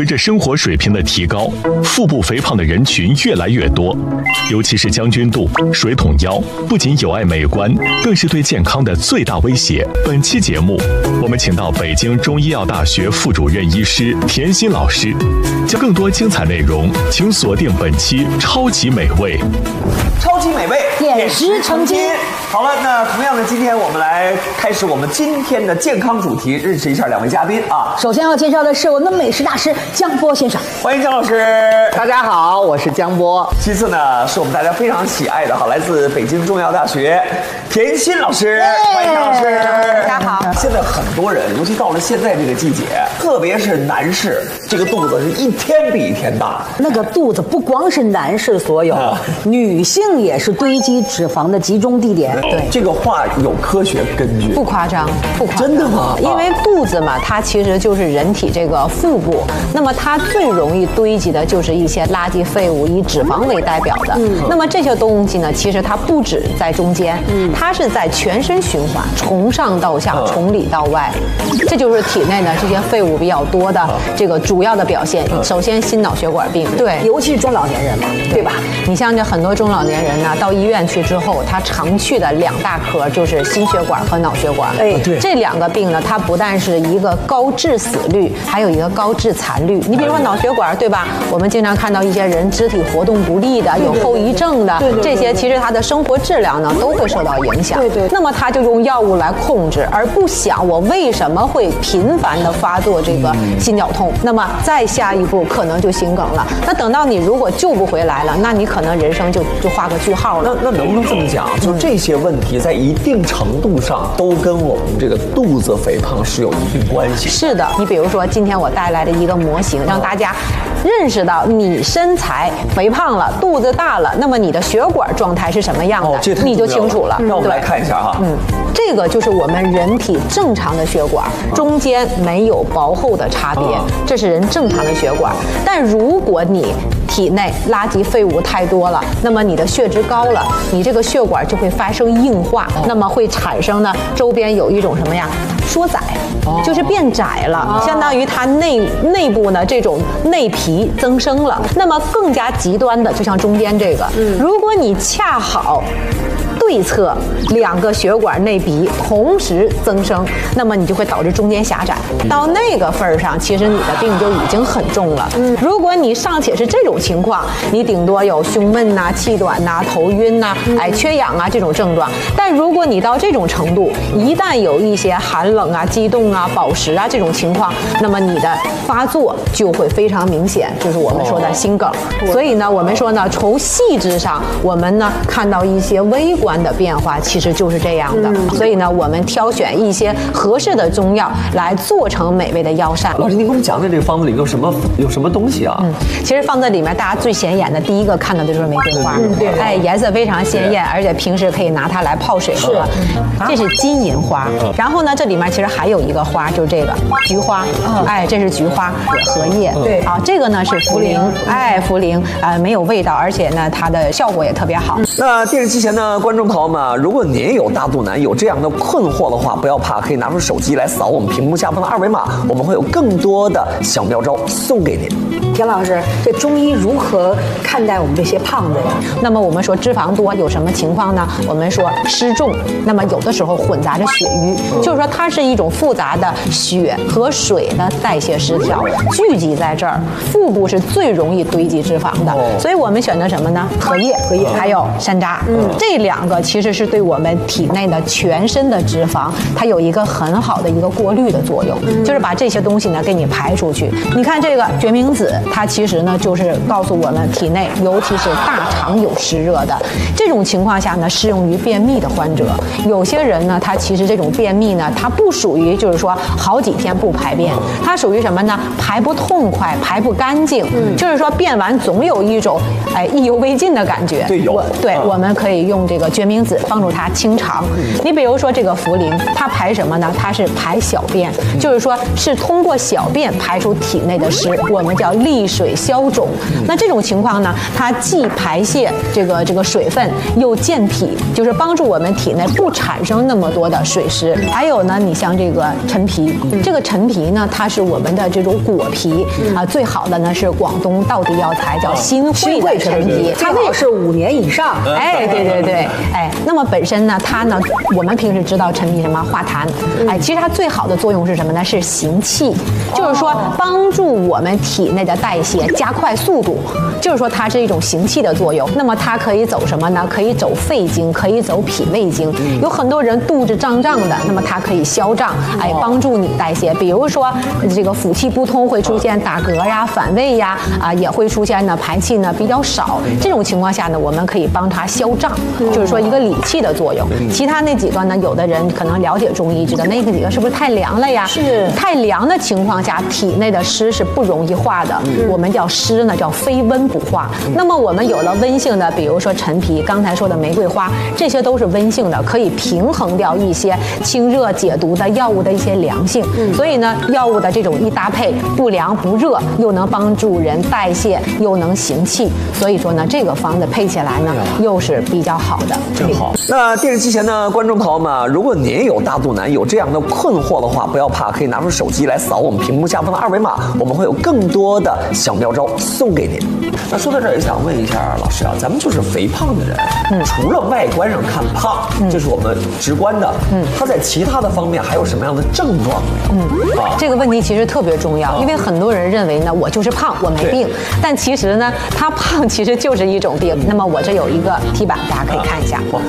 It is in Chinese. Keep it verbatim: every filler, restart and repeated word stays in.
随着生活水平的提高，腹部肥胖的人群越来越多，尤其是将军肚、水桶腰，不仅有碍美观，更是对健康的最大威胁。本期节目，我们请到北京中医药大学副主任医师田心老师，将更多精彩内容，请锁定本期超级美味。 超级美味， 点石成金。 好了，那同样的，今天我们来开始我们今天的健康主题，认识一下两位嘉宾啊。 首先要介绍的是我们的美食大师江波先生， 欢迎江老师。 大家好，我是江波。 其次呢，是我们大家非常喜爱的哈，来自北京中医药大学田心老师，欢迎江老师。 大家好。 现在很多人，尤其到了现在这个季节，特别是男士，这个肚子是一天比一天大。 那个肚子不光是男士所有，啊、女性也是堆积脂肪的集中地点。 对， 这个话有科学根据， 不夸张，不夸张。 真的吗？ 因为肚子嘛，它其实就是人体这个腹部，那么它最容易堆积的就是一些垃圾废物，以脂肪为代表的。嗯，那么这些东西呢，其实它不止在中间，嗯，它是在全身循环，从上到下，从里到外，这就是体内呢这些废物比较多的这个主要的表现。首先，心脑血管病，对， 尤其是中老年人嘛，对吧？ 你像这很多中老年人呢，到医院去之后，他常去的两大科就是心血管和脑血管。 哎， 对， 这两个病呢，它不但是一个高致死率，还有一个高致残率。你比如说脑血管，对吧？我们经常看到一些人肢体活动不利的，有后遗症的，这些其实他的生活质量呢都会受到影响。 对对。 那么他就用药物来控制，而不想我为什么会频繁的发作这个心绞痛。那么再下一步可能就心梗了。那等到你如果救不回来了，那你可能人生就就画个句号了。 那那能不能这么讲？就是这些问题在一定程度上都跟我们这个肚子肥胖是有一定关系。 是的，你比如说今天我带来的一个模型，让大家认识到你身材肥胖了，肚子大了，那么你的血管状态是什么样的，哦、你就清楚了。 让我们来看一下哈。 嗯，这个就是我们人体正常的血管，中间没有薄厚的差别，这是人正常的血管。但如果你体内垃圾废物太多了，那么你的血脂高了，你这个血管就会发生硬化，那么会产生呢周边有一种什么呀？缩窄，就是变窄了，相当于它内内部呢这种内皮增生了。那么更加极端的，就像中间这个，如果你恰好对侧两个血管内壁同时增生，那么你就会导致中间狭窄。到那个份儿上，其实你的病就已经很重了。嗯，如果你尚且是这种情况，你顶多有胸闷呐、气短呐、头晕呐、哎缺氧啊这种症状。但如果你到这种程度，一旦有一些寒冷啊、激动啊、饱食啊这种情况，那么你的发作就会非常明显，就是我们说的心梗。所以呢，我们说呢，从细致上，我们呢看到一些微观的变化，其实就是这样的。嗯、所以呢，我们挑选一些合适的中药来做成美味的药膳。 老师，您给我们讲讲这个方子里有什么有什么东西啊？ 嗯，其实放在里面，大家最显眼的第一个看到的就是玫瑰花， 嗯、对， 哎，颜色非常鲜艳，而且平时可以拿它来泡水喝。是，这是金银花。嗯、然后呢，这里面其实还有一个花，就是这个菊花。嗯、哎，这是菊花荷叶。 对， 啊，这个呢是茯苓，哎，茯苓啊、呃、没有味道，而且呢它的效果也特别好。嗯、 那电视机前的观众朋友们，如果您有大肚腩有这样的困惑的话，不要怕，可以拿出手机来扫我们屏幕下方的二维码，我们会有更多的小妙招送给您。 田老师，这中医如何看待我们这些胖子呀？ 那么我们说脂肪多有什么情况呢？我们说湿重，那么有的时候混杂着血瘀，嗯、就是说它是一种复杂的血和水的代谢失调，聚集在这儿。腹部是最容易堆积脂肪的，哦、所以我们选择什么呢？荷叶、荷叶还有山楂，嗯，这两个其实是对我们体内的全身的脂肪，它有一个很好的一个过滤的作用，嗯、就是把这些东西呢给你排出去。你看这个决明子，它其实呢就是告诉我们体内，尤其是大肠有湿热的这种情况下呢，适用于便秘的患者。有些人呢，他其实这种便秘呢，它不属于就是说好几天不排便，它属于什么呢？排不痛快，排不干净，嗯、就是说便完总有一种哎意犹未尽的感觉。 对，有。 对，嗯、我们可以用这个决明子，帮助它清肠。你比如说这个茯苓，它排什么呢？它是排小便，就是说是通过小便排出体内的湿，我们叫利水消肿。那这种情况呢，它既排泄这个这个水分，又健脾，就是帮助我们体内不产生那么多的水湿。还有呢，你像这个陈皮，这个陈皮呢，它是我们的这种果皮啊，最好的呢是广东道地药材叫新会的陈皮， 它那是五年以上。 哎，对对对，哎，那么本身呢，它呢，我们平时知道陈皮什么化痰，哎，其实它最好的作用是什么呢？是行气，就是说帮助我们体内的代谢加快速度，就是说它是一种行气的作用。那么它可以走什么呢？可以走肺经，可以走脾胃经。有很多人肚子胀胀的，那么它可以消胀，哎，帮助你代谢。比如说这个腹气不通会出现打嗝呀、反胃呀，啊，也会出现呢排气呢比较少。这种情况下呢，我们可以帮它消胀，就是说一个理气的作用。其他那几个呢，有的人可能了解中医，知道那个几个是不是太凉了呀？ 是太凉的情况下，体内的湿是不容易化的。我们叫湿呢，叫非温不化。那么我们有了温性的，比如说陈皮，刚才说的玫瑰花，这些都是温性的，可以平衡掉一些清热解毒的药物的一些凉性。所以呢，药物的这种一搭配，不凉不热，又能帮助人代谢，又能行气。所以说呢，这个方子配起来呢，又是比较好的。 真好。那电视机前的观众朋友们，如果您有大肚腩有这样的困惑的话，不要怕，可以拿出手机来扫我们屏幕下方的二维码，我们会有更多的小妙招送给您。那说到这儿，也想问一下老师啊，咱们就是肥胖的人，嗯，除了外观上看胖，嗯，这是我们直观的，嗯，他在其他的方面还有什么样的症状没有？嗯啊， 这个问题其实特别重要，因为很多人认为呢，我就是胖，我没病，但其实呢，他胖其实就是一种病。那么我这有一个题板，大家可以看一下。 哇，